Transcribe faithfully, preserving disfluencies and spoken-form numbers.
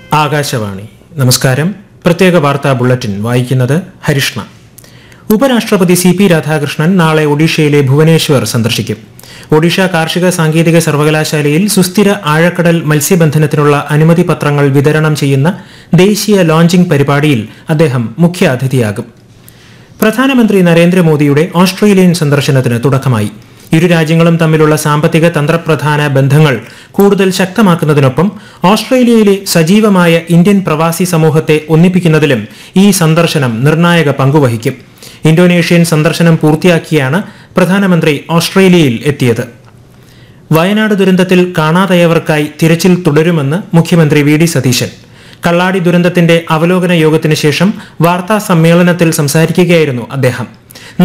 ആകാശവാണി. നമസ്കാരം. പ്രത്യേക വാർത്താ ബുള്ളറ്റിൻ വായിക്കുന്നത് ഹരിഷ്ണ. ഉപരാഷ്ട്രപതി സി പി രാധാകൃഷ്ണൻ നാളെ ഒഡീഷയിലെ ഭുവനേശ്വർ സന്ദർശിക്കും. ഒഡീഷ കാർഷിക സാങ്കേതിക സർവകലാശാലയിൽ സുസ്ഥിര ആഴക്കടൽ മത്സ്യബന്ധനത്തിനുള്ള അനുമതി പത്രങ്ങൾ വിതരണം ചെയ്യുന്ന ദേശീയ ലോഞ്ചിംഗ് പരിപാടിയിൽ അദ്ദേഹം മുഖ്യാതിഥിയാകും. പ്രധാനമന്ത്രി നരേന്ദ്രമോദിയുടെ ഓസ്ട്രേലിയൻ സന്ദർശനത്തിന് തുടക്കമായി. ഇരു രാജ്യങ്ങളും തമ്മിലുള്ള സാമ്പത്തിക തന്ത്രപ്രധാന ബന്ധങ്ങൾ കൂടുതൽ ശക്തമാക്കുന്നതിനൊപ്പം ഓസ്ട്രേലിയയിലെ സജീവമായ ഇന്ത്യൻ പ്രവാസി സമൂഹത്തെ ഒന്നിപ്പിക്കുന്നതിലും ഈ സന്ദർശനം നിർണായക പങ്കുവഹിക്കും. ഇന്തോനേഷ്യൻ സന്ദർശനം പൂർത്തിയാക്കിയാണ് പ്രധാനമന്ത്രി ഓസ്ട്രേലിയയിൽ എത്തിയത്. വയനാട് ദുരന്തത്തിൽ കാണാതായവർക്കായി തിരച്ചിൽ തുടരുമെന്ന് മുഖ്യമന്ത്രി വി ഡി സതീശൻ. കള്ളാടി ദുരന്തത്തിന്റെ അവലോകന യോഗത്തിന് ശേഷം വാർത്താ സമ്മേളനത്തിൽ സംസാരിക്കുകയായിരുന്നു അദ്ദേഹം.